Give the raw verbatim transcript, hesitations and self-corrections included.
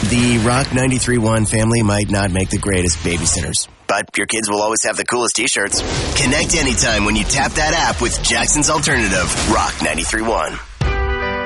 The Rock ninety-three point one family might not make the greatest babysitters, but your kids will always have the coolest t-shirts. Connect anytime when you tap that app with Jackson's Alternative, Rock ninety-three point one.